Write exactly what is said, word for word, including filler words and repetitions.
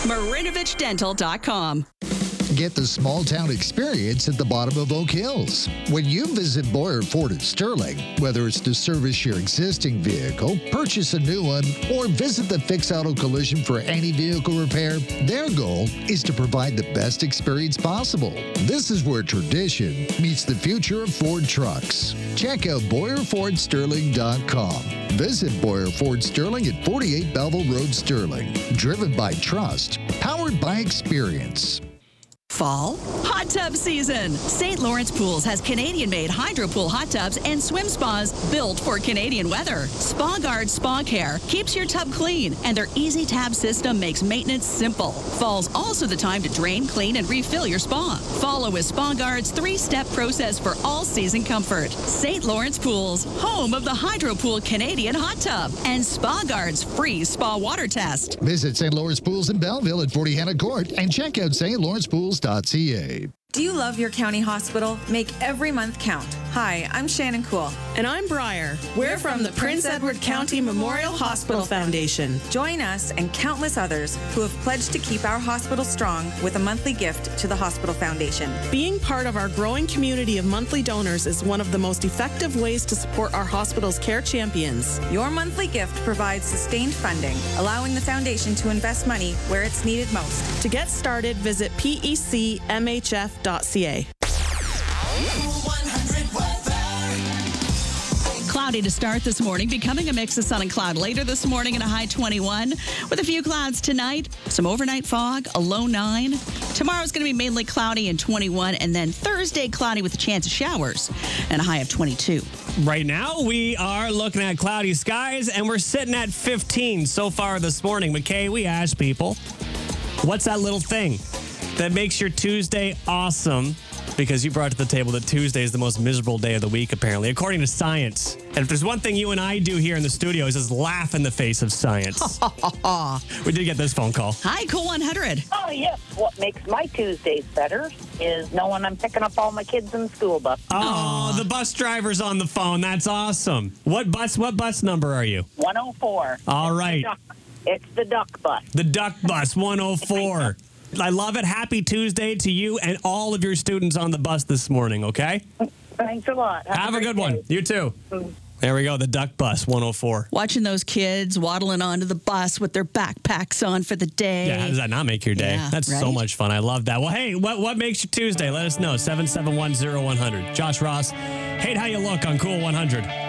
marinovich dental dot com. Get the small town experience at the bottom of Oak Hills. When you visit Boyer Ford in Sterling, whether it's to service your existing vehicle, purchase a new one, or visit the Fix Auto Collision for any vehicle repair, their goal is to provide the best experience possible. This is where tradition meets the future of Ford trucks. Check out Boyer Ford Sterling dot com. Visit Boyer Ford Sterling at forty-eight Belleville Road, Sterling. Driven by trust, powered by experience. Fall hot tub season. Saint Lawrence Pools has Canadian-made hydro pool hot tubs and swim spas built for Canadian weather. Spa Guard Spa Care keeps your tub clean, and their easy tab system makes maintenance simple. Fall's also the time to drain, clean, and refill your spa. Follow with Spa Guard's three-step process for all-season comfort. Saint Lawrence Pools, home of the Hydro Pool Canadian hot tub, and Spa Guard's free spa water test. Visit Saint Lawrence Pools in Belleville at forty Hannah Court and check out st lawrence pools dot c a. Do you love your county hospital? Make every month count. Hi, I'm Shannon Cool. And I'm Briar. We're from the Prince Edward County Memorial Hospital Foundation. Join us and countless others who have pledged to keep our hospital strong with a monthly gift to the Hospital Foundation. Being part of our growing community of monthly donors is one of the most effective ways to support our hospital's care champions. Your monthly gift provides sustained funding, allowing the foundation to invest money where it's needed most. To get started, visit P E C M H F dot C A. Cloudy to start this morning, becoming a mix of sun and cloud later this morning and a high twenty-one. With a few clouds tonight, some overnight fog, a low nine. Tomorrow's going to be mainly cloudy and twenty-one, and then Thursday cloudy with a chance of showers and a high of twenty-two. Right now, we are looking at cloudy skies, and we're sitting at fifteen so far this morning. McKay, we asked people, what's that little thing that makes your Tuesday awesome? Because you brought to the table that Tuesday is the most miserable day of the week, apparently, according to science. And if there's one thing you and I do here in the studio is just laugh in the face of science. We did get this phone call. Hi, Cool one hundred. Oh, yes. What makes my Tuesdays better is knowing I'm picking up all my kids in the school bus. Oh, Aww. The bus driver's on the phone. That's awesome. What bus, what bus number are you? one oh four. All it's right. The duck, it's the duck bus. The duck bus, one oh four. I love it. Happy Tuesday to you and all of your students on the bus this morning, okay? Thanks a lot. Have, Have a, a good day. one. You too. Mm. There we go, the duck bus, one oh four. Watching those kids waddling onto the bus with their backpacks on for the day. Yeah, how does that not make your day? Yeah, That's right? so much fun. I love that. Well, hey, what what makes your Tuesday? Let us know. seven seven one, oh one hundred. Josh Ross, hate how you look on Cool one hundred.